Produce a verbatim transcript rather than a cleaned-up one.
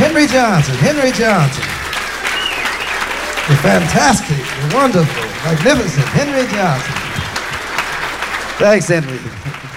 Henry Johnson, Henry Johnson. The fantastic, the wonderful, magnificent Henry Johnson. Thanks, Henry.